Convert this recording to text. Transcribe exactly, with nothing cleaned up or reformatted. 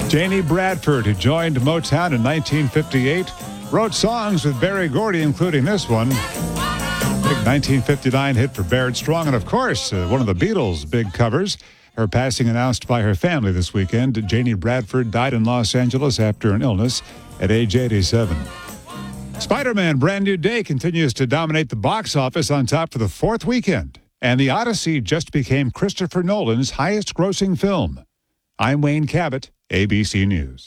Janie Bradford, who joined Motown in nineteen fifty-eight, wrote songs with Berry Gordy, including this one. Big nineteen fifty-nine hit for Barrett Strong, and of course, uh, one of the Beatles' big covers. Her passing announced by her family this weekend. Janie Bradford died in Los Angeles after an illness at age eighty-seven. Spider-Man Brand New Day continues to dominate the box office on top for the fourth weekend. And The Odyssey just became Christopher Nolan's highest-grossing film. I'm Wayne Cabot, A B C News.